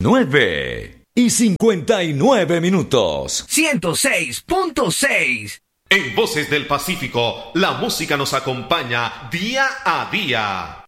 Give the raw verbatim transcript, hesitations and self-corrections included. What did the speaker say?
nueve y cincuenta y nueve minutos. ciento seis punto seis. En Voces del Pacífico, la música nos acompaña día a día.